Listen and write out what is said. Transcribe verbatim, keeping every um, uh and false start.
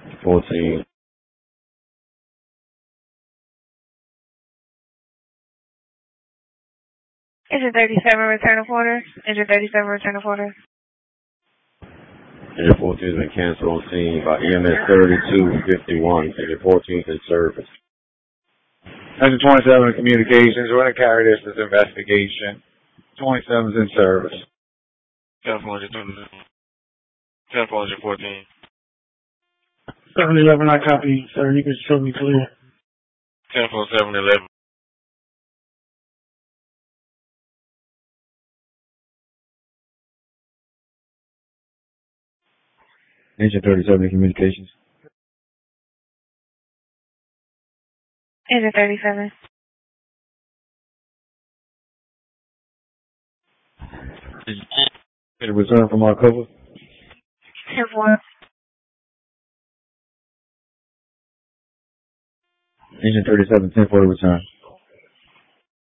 fourteen. Engine thirty-seven, return of order. Engine thirty-seven, return of order. Engine fourteen has been canceled on scene by E M S thirty-two fifty-one. Engine fourteen is in service. Engine twenty-seven, communications. We're going to carry this as investigation. twenty-seven is in service. California twenty-seven. California fourteen. seven eleven, I copy, sir. You can show me clear. California seven eleven. Engine thirty-seven, communications. Engine thirty-seven. Did it return from our cover? ten four. Engine thirty-seven, ten forty return.